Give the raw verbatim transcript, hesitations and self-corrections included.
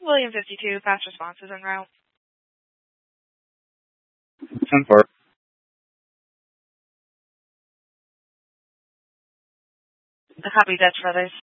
William fifty-two, fast responses en route. ten four. A copy, Dutch Brothers.